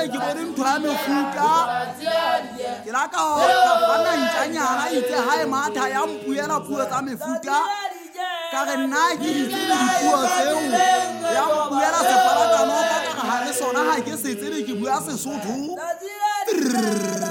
jwale ke bone ntho ya mefuta ke la ka fana ntjanyana itse hae matha ya mpuela puo tsa mefuta ka re nna ke ditsebe dipuo tseo ya mpuela sefarakano ka ha le sona ha ke setse ke bua Sesotho